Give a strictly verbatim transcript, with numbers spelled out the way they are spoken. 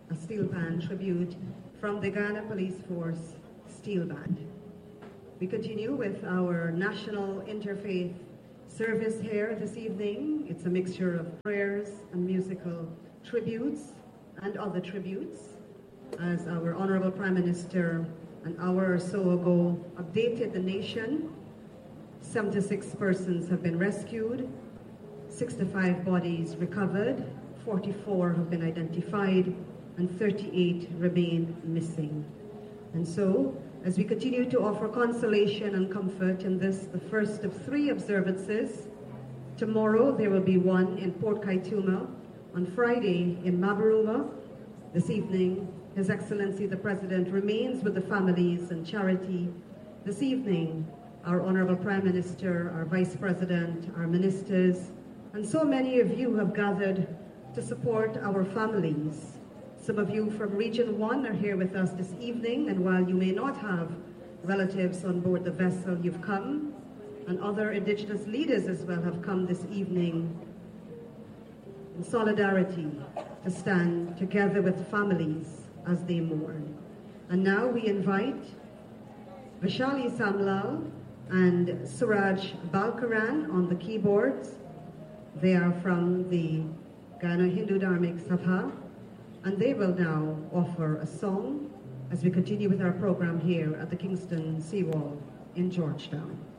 a steel band tribute from the Ghana Police Force Steel Band. We continue with our national interfaith service here this evening. It's a mixture of prayers and musical tributes and other tributes, as our Honorable Prime Minister an hour or so ago updated the nation. seventy-six persons have been rescued, sixty-five bodies recovered, forty-four have been identified, and thirty-eight remain missing. And so, as we continue to offer consolation and comfort in this, the first of three observances, tomorrow there will be one in Port Kaituma, on Friday in Mabaruma. This evening, His Excellency the President remains with the families and charity. This evening, our Honorable Prime Minister, our Vice President, our ministers, and so many of you have gathered to support our families. Some of you from Region one are here with us this evening, and while you may not have relatives on board the vessel, you've come, and other Indigenous leaders as well have come this evening in solidarity to stand together with families as they mourn. And now we invite Vishali Samlal and Suraj Balkaran on the keyboards. They are from the Ghana Hindu Dharmic Sabha, and they will now offer a song as we continue with our program here at the Kingston Seawall in Georgetown.